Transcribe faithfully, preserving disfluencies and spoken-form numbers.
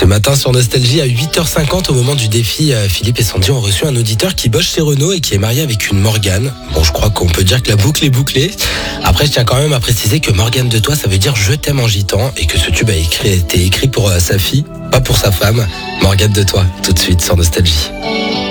matin sur Nostalgie à huit heures cinquante au moment du défi, Philippe et Sandy ont reçu un auditeur qui bosse chez Renault et qui est marié avec une Morgane. Bon, je crois qu'on peut dire que la boucle est bouclée. Après, je tiens quand même à préciser que Morgane de toi, ça veut dire je t'aime en gitan et que ce tube a écrit, été écrit pour sa fille, pas pour sa femme. Morgane de toi, tout de suite sur Nostalgie.